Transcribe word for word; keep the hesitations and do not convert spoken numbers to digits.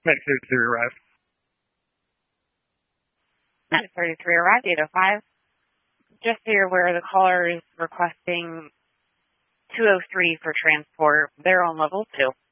Met thirty-three arrived. Met thirty-three arrived, eight oh five. Just so you're aware, the caller is requesting two oh three for transport. They're on level two.